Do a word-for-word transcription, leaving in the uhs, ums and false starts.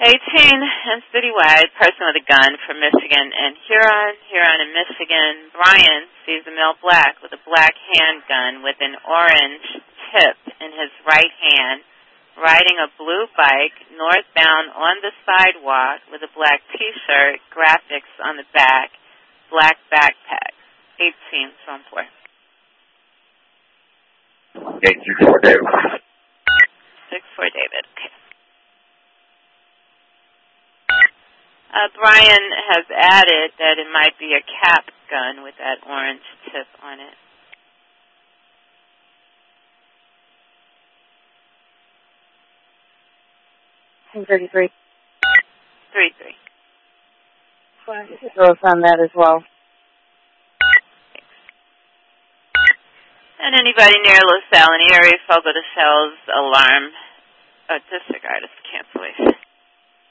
eighteen, and citywide, person with a gun from Michigan and Huron, Huron and Michigan. Brian sees a male black with a black handgun with an orange tip in his right hand, riding a blue bike northbound on the sidewalk with a black T-shirt, graphics on the back, black backpack. eighteen, phone four. eight six four David. six four David, okay. Uh, Brian has added that it might be a cap gun with that orange tip on it. thirty-three. three three. Go on that as well. And anybody near LaSalle in the area, Fogo de Shell's alarm, oh, disregard is cancellation.